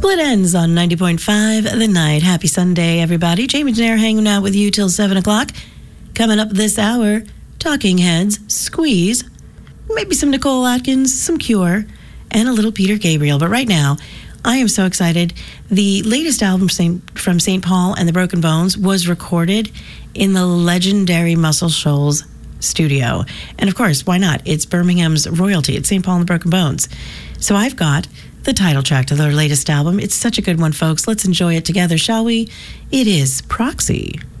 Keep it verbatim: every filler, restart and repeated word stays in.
Split Ends on ninety point five The Night. Happy Sunday, everybody. Jamie Daener hanging out with you till seven o'clock. Coming up this hour, Talking Heads, Squeeze, maybe some Nicole Atkins, some Cure, and a little Peter Gabriel. But right now, I am so excited. The latest album from Saint Paul and the Broken Bones was recorded in the legendary Muscle Shoals studio. And of course, why not? It's Birmingham's royalty. It's Saint Paul and the Broken Bones. So I've got the title track to their latest album. It's such a good one, folks. Let's enjoy it together, shall we? It is Proxy.